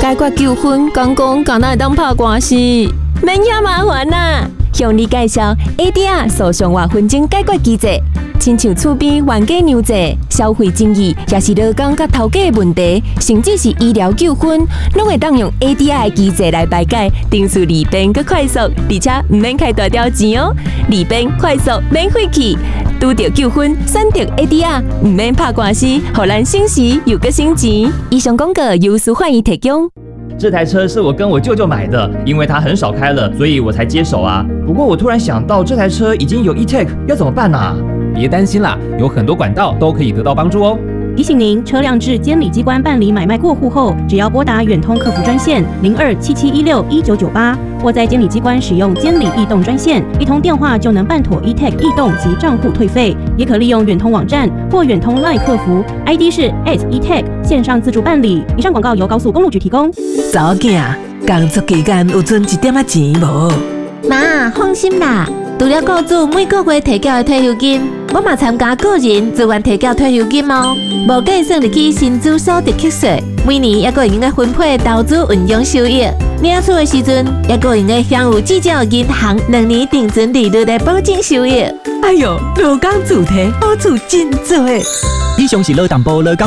解决纠纷，讲敢若会当拍官司，免遐麻烦啦。向你介绍 ADR 诉讼或纷争解决机制，亲像厝边冤家娘债、消费争议，也是劳工甲头家的问题，甚至是医疗纠纷，拢会当用 ADR 的机制来排解，程序利便佮快速，而且唔免开大条钱哦，利便快速免费气。拄到纠纷，选择 ADR， 唔免拍官司，互咱省时又佮省钱。以上广告由苏焕仪提供。 这台车是我跟我舅舅买的，因为他很少开了，所以我才接手啊。不过我突然想到，这台车已经有 eTag， 要怎么办啊？ 别担心啦，有很多管道都可以得到帮助哦。 提醒您，车辆至监理机关办理买卖过户后，只要拨打远通客服专线0277161998，或在监理机关使用监理异动专线，一通电话就能办妥 eTag 异动及账户退费。也可利用远通网站或远通 LINE 客服 ，ID 是@eTag 线上自助办理。以上广告由高速公路局提供。 查某囝，工作期间有存一点仔钱无？ 妈，放心啦，除了雇主每个月提缴的退休金，我嘛参加个人自愿提缴退休金哦，无计算入去薪资所得扣税，每年也个用个分配投资运用收益。领取的时阵，也个用个享有至少银行2年定存利率的保证收益。 哎哟，劳工主题好处真多。 以上是劳动部劳工